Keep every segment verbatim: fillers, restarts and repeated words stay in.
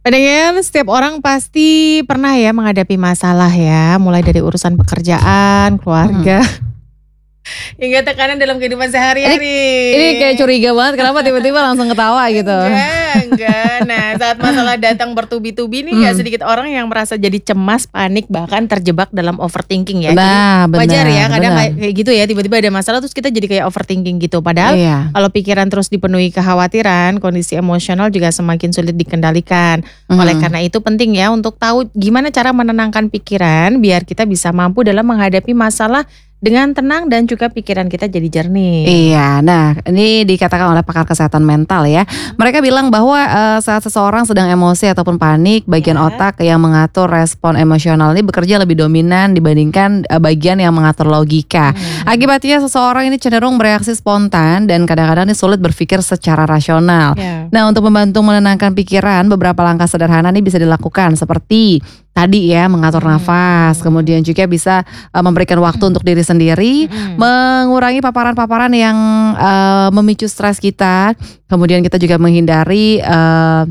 Padahal setiap orang pasti pernah ya menghadapi masalah ya, mulai dari urusan pekerjaan, Mhm. keluarga, hingga tekanan dalam kehidupan Ini sehari-hari. ini kayak curiga banget kenapa tiba-tiba langsung ketawa gitu. Enggak enggak. Nah, saat masalah datang bertubi-tubi nih nggak Mhm. sedikit orang yang merasa jadi cemas, panik, bahkan terjebak dalam overthinking ya. Jadi Nah, wajar ya benar kadang benar. kayak kayak gitu ya, tiba-tiba ada masalah terus kita jadi kayak overthinking gitu. Padahal Iya. kalau pikiran terus dipenuhi kekhawatiran, kondisi emosional juga semakin sulit dikendalikan. Oleh Mhm. karena itu penting ya untuk tahu gimana cara menenangkan pikiran biar kita bisa mampu dalam menghadapi masalah dengan tenang dan juga pikiran kita jadi jernih. Iya, nah ini dikatakan oleh pakar kesehatan mental ya. Mhm. Mereka bilang bahwa, eee, saat seseorang sedang emosi ataupun panik, bagian Ya. otak yang mengatur respon emosional ini bekerja lebih dominan dibandingkan, eee, bagian yang mengatur logika. Mhm. Akibatnya seseorang ini cenderung bereaksi spontan dan kadang-kadang ini sulit berpikir secara rasional. Ya. Nah, untuk membantu menenangkan pikiran, beberapa langkah sederhana nih bisa dilakukan seperti tadi ya, mengatur nafas, Mmm. kemudian juga bisa, eee, memberikan waktu untuk diri sendiri, Mhm. mengurangi paparan-paparan yang, eee, memicu stres kita, kemudian kita juga menghindari, eee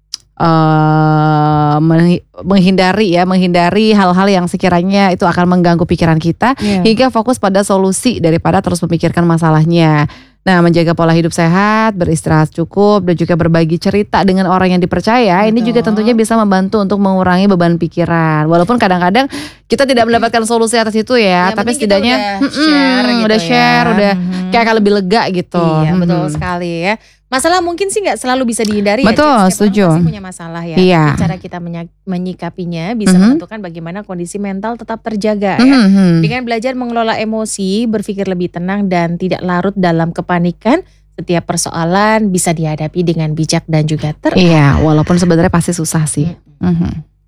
eee, menghi menghindari ya, menghindari hal-hal yang sekiranya itu akan mengganggu pikiran kita, Iya. hingga fokus pada solusi daripada terus memikirkan masalahnya. Nah, menjaga pola hidup sehat, beristirahat cukup, dan juga berbagi cerita dengan orang yang dipercaya, ini juga tentunya Betul. bisa membantu untuk mengurangi beban pikiran. Walaupun kadang-kadang kita tidak mendapatkan solusi atas itu ya, Yang tapi penting kita setidaknya udah share mhm, gitu udah share, ya, udah kayak mhm. agak lebih lega gitu, Iya betul mhm. sekali ya. Masalah mungkin sih nggak selalu bisa dihindari ya, Cit, Betul, setiap orang pasti setuju. punya masalah ya. Tapi Iya. cara kita menya menyikapinya bisa Mhm. menentukan bagaimana kondisi mental tetap terjaga Mhm ya. mhm. Dengan belajar mengelola emosi, berpikir lebih tenang dan tidak larut dalam kepanikan, setiap persoalan bisa dihadapi dengan bijak dan juga Iya, terarah. walaupun sebenarnya pasti susah sih. Mhm. Mhm.